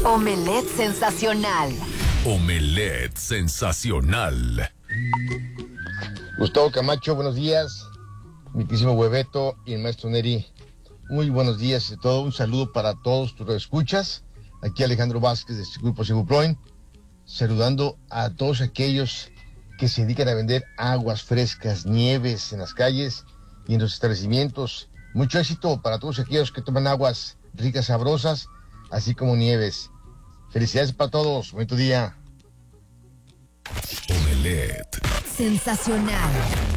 Omelette sensacional. Omelette sensacional. Gustavo Camacho, buenos días. Mi querísimo Hueveto y el maestro Neri, muy buenos días y todo. Un saludo para todos tus escuchas. Aquí Alejandro Vázquez de este grupo Siguploin, saludando a todos aquellos que se dedican a vender aguas frescas, nieves en las calles y en los establecimientos. Mucho éxito para todos aquellos que toman aguas ricas, sabrosas, así como nieves. Felicidades para todos. Bonito día. Omelette Sensacional.